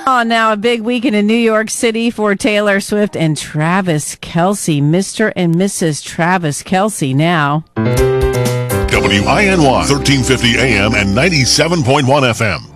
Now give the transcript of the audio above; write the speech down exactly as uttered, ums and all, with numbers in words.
Oh, now a big weekend in New York City for Taylor Swift and Travis Kelce. Mister and Missus Travis Kelce now. W I N Y, thirteen fifty A M and ninety-seven point one F M.